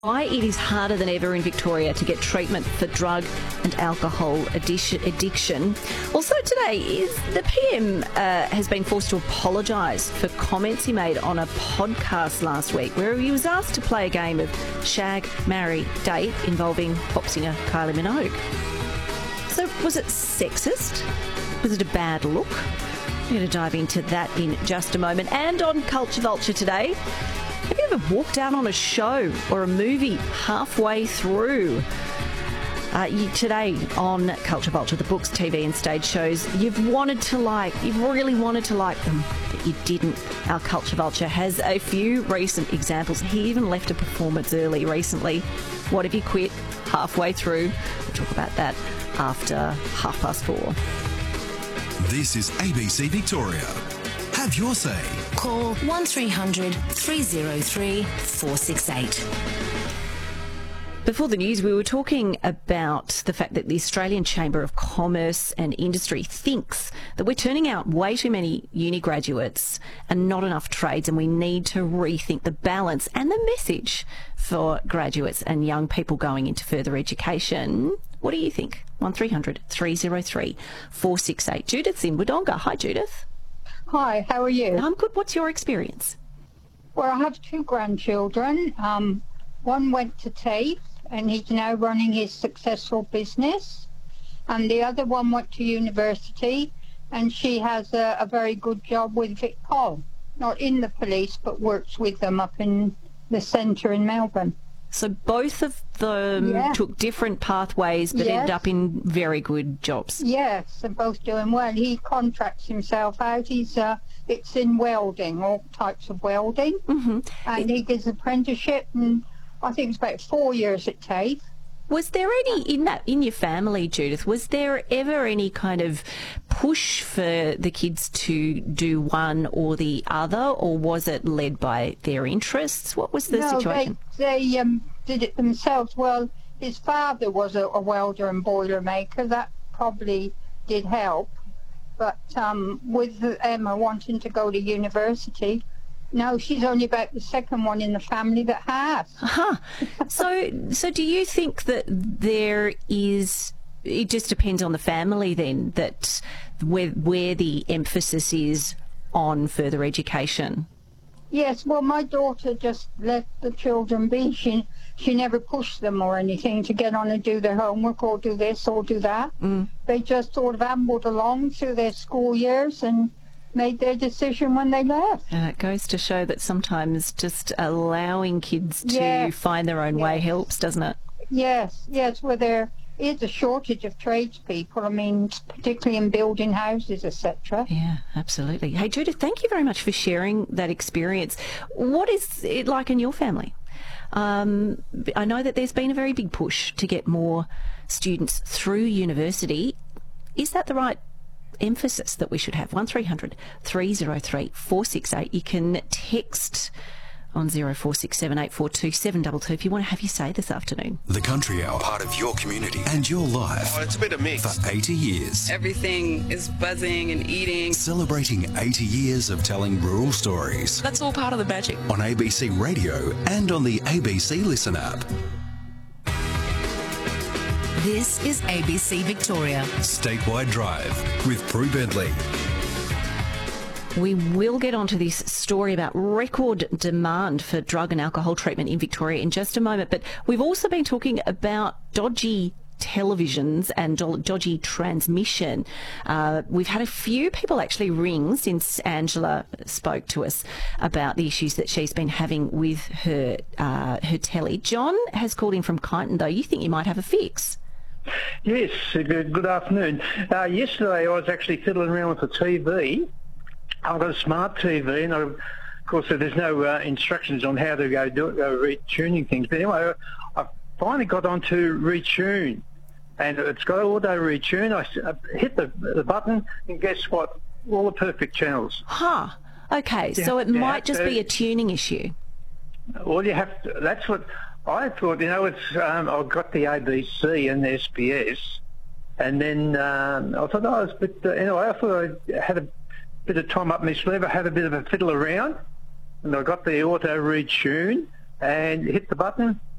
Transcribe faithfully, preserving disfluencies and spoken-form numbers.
Why it is harder than ever in Victoria to get treatment for drug and alcohol addiction. Also today is the P M uh, has been forced to apologise for comments he made on a podcast last week where he was asked to play a game of shag, marry, date involving pop singer Kylie Minogue. So was it sexist? Was it a bad look? We're going to dive into that in just a moment. And on Culture Vulture today, have you ever walked out on a show or a movie halfway through? Uh, you, today on Culture Vulture, the books, T V and stage shows you've wanted to like, you've really wanted to like them, but you didn't. Our Culture Vulture has a few recent examples. He even left a performance early recently. What if you quit halfway through? We'll talk about that after half past four. This is A B C Victoria. Have your say. Call one three hundred three oh three four six eight. Before the news, we were talking about the fact that the Australian Chamber of Commerce and Industry thinks that we're turning out way too many uni graduates and not enough trades, and we need to rethink the balance and the message for graduates and young people going into further education. What do you think? one three hundred three oh three four six eight. Judith's in Wodonga. Hi, Judith. Hi, how are you? I'm good. What's your experience? Well, I have two grandchildren. Um, one went to TAFE and he's now running his successful business. And the other one went to university and she has a, a very good job with VicPol. Not in the police, but works with them up in the centre in Melbourne. So both of them Yeah. took different pathways but Yes. ended up in very good jobs. Yes, they're both doing well. He contracts himself out. He's uh, it's in welding, all types of welding. Mm-hmm. And he does apprenticeship, and I think it's about four years at TAFE. Was there any, in that, in your family, Judith, was there ever any kind of push for the kids to do one or the other, or was it led by their interests? What was the no, situation? they, they um, did it themselves. Well, his father was a, a welder and boiler maker. That probably did help. But um, with Emma wanting to go to university, no, she's only about the second one in the family that has. Huh. So, so do you think that there is, it just depends on the family then, that where, where the emphasis is on further education? Yes, well, my daughter just let the children be. She she never pushed them or anything to get on and do their homework or do this or do that. Mm. They just sort of ambled along through their school years and made their decision when they left. And it goes to show that sometimes just allowing kids to Yes. find their own way Yes. helps, doesn't it? Yes, yes, where there is a shortage of tradespeople, I mean, particularly in building houses, et cetera. Yeah, absolutely. Hey, Judith, thank you very much for sharing that experience. What is it like in your family? Um, I know that there's been a very big push to get more students through university. Is that the right emphasis that we should have? one three hundred three oh three four six eight. You can text on zero four six seven eight four two seven two two if you want to have your say this afternoon. The Country Hour, part of your community and your life. Oh, it's a bit of mix. For eighty years. Everything is buzzing and eating. Celebrating eighty years of telling rural stories. That's all part of the magic. On A B C Radio and on the A B C Listen app. This is A B C Victoria. Statewide Drive with Prue Bentley. We will get onto this story about record demand for drug and alcohol treatment in Victoria in just a moment, but we've also been talking about dodgy televisions and do- dodgy transmission. Uh, we've had a few people actually ring since Angela spoke to us about the issues that she's been having with her uh, her telly. John has called in from Kyneton, though. You think you might have a fix? Yes, good, good afternoon. Uh, yesterday I was actually fiddling around with the T V. I've got a smart T V, and I, of course there's no uh, instructions on how to go do it, go retuning things. But anyway, I finally got onto retune, and it's got auto retune. I, I hit the, the button, and guess what? All the perfect channels. Huh. Okay, so it you might have just to- be a tuning issue. Well, you have to, that's what I thought. You know, it's um, I've got the A B C and the S B S, and then um, I thought, oh, it's a bit. Uh, anyway, I thought I had a bit of time up my sleeve. I had a bit of a fiddle around, and I got the auto retune and hit the button,